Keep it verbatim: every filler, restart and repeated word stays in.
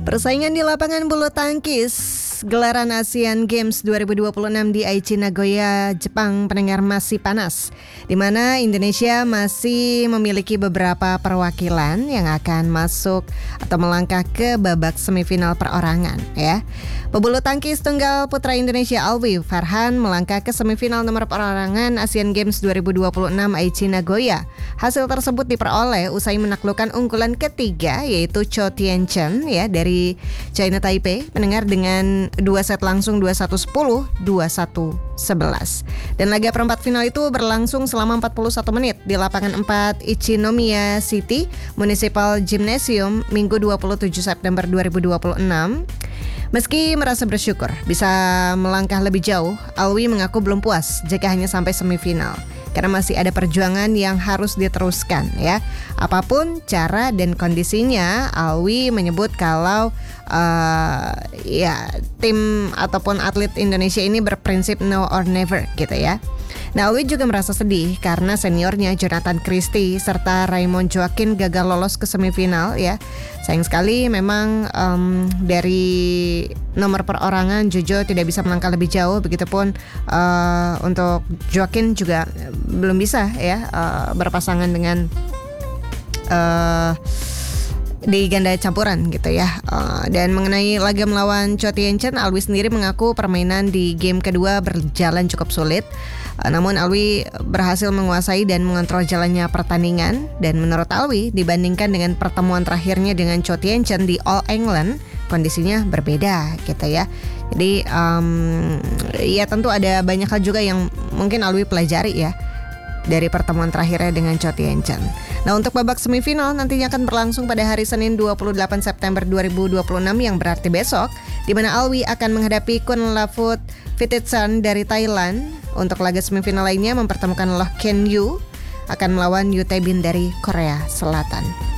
Persaingan di lapangan bulu tangkis gelaran Asian Games dua ribu dua puluh enam di Aichi, Nagoya, Jepang pendengar masih panas, di mana Indonesia masih memiliki beberapa perwakilan yang akan masuk atau melangkah ke babak semifinal perorangan ya. Pebulu tangkis tunggal putra Indonesia Alwi Farhan melangkah ke semifinal nomor perorangan Asian Games dua ribu dua puluh enam Aichi, Nagoya. Hasil tersebut diperoleh usai menaklukkan unggulan ketiga yaitu Cho Tien-chen ya dari China Taipei pendengar dengan dua set langsung dua satu sepuluh, dua satu sebelas. Dan laga perempat final itu berlangsung selama empat puluh satu menit di lapangan empat Ichinomiya City Municipal Gymnasium Minggu dua puluh tujuh September dua ribu dua puluh enam. Meski merasa bersyukur bisa melangkah lebih jauh, Alwi mengaku belum puas jika hanya sampai semifinal. Karena masih ada perjuangan yang harus diteruskan ya. Apapun cara dan kondisinya, Alwi menyebut kalau uh, ya tim ataupun atlet Indonesia ini berprinsip no or never gitu ya. Nah, Alwi juga merasa sedih karena seniornya Jonathan Christie serta Raymond Joaquin gagal lolos ke semifinal ya. Sayang sekali memang um, dari nomor perorangan Jojo tidak bisa melangkah lebih jauh. Begitupun uh, untuk Joaquin juga belum bisa ya uh, berpasangan dengan uh, di ganda campuran gitu ya. Uh, dan mengenai laga melawan Cho Tien-chen, Alwi sendiri mengaku permainan di game kedua berjalan cukup sulit. Uh, namun Alwi berhasil menguasai dan mengontrol jalannya pertandingan. Dan menurut Alwi, dibandingkan dengan pertemuan terakhirnya dengan Cho Tien-chen di All England, kondisinya berbeda gitu ya. Jadi um, ya tentu ada banyak hal juga yang mungkin Alwi pelajari ya dari pertemuan terakhirnya dengan Cho Tien-chen. Nah, untuk babak semifinal nantinya akan berlangsung pada hari Senin dua puluh delapan September dua ribu dua puluh enam yang berarti besok, di mana Alwi akan menghadapi Kunlavut Phitithsan dari Thailand. Untuk laga semifinal lainnya mempertemukan Loh Ken Yu akan melawan Yu Tae Bin dari Korea Selatan.